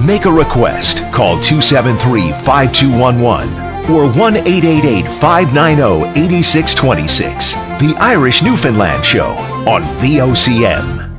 Make a request. Call 273-5211 or 1-888-590-8626. The Irish Newfoundland Show on VOCM.